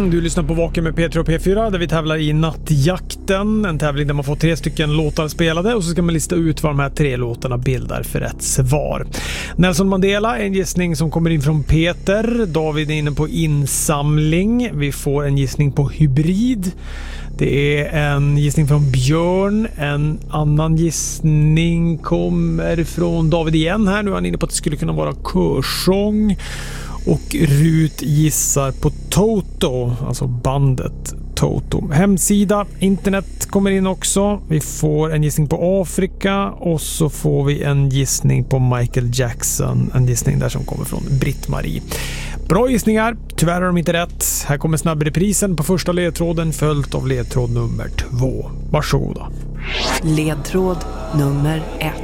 Du lyssnar på Vaken med Peter och P4 där vi tävlar i Nattjakten. En tävling där man får 3 stycken låtar spelade och så ska man lista ut vad de här 3 låtarna bildar för rätt svar. Nelson Mandela, en gissning som kommer in från Peter. David är inne på insamling. Vi får en gissning på hybrid. Det är en gissning från Björn. En annan gissning kommer från David igen här. Nu är han inne på att det skulle kunna vara körsång. Och Rut gissar på Toto, alltså bandet Toto. Hemsida, internet kommer in också. Vi får en gissning på Afrika och så får vi en gissning på Michael Jackson. En gissning där som kommer från Britt-Marie. Bra gissningar, tyvärr har de inte rätt. Här kommer snabbreprisen på första ledtråden följt av ledtråd nummer 2. Varsågoda. Ledtråd nummer 1.